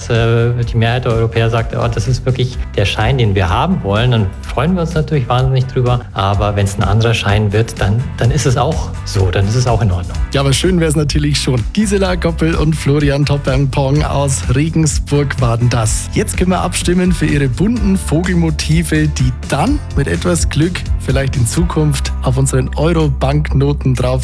dass die Mehrheit der Europäer sagt, oh, das ist wirklich der Schein, den wir haben wollen, dann freuen wir uns natürlich wahnsinnig drüber. Aber wenn es ein anderer Schein wird, dann ist es auch so, dann ist es auch in Ordnung. Ja, aber schön wäre es natürlich schon. Gisela Goppel und Florian Topang-Pong aus Regensburg waren das. Jetzt können wir abstimmen für ihre bunten Vogelmotive, die dann mit etwas Glück vielleicht in Zukunft auf unseren Euro-Banknoten drauf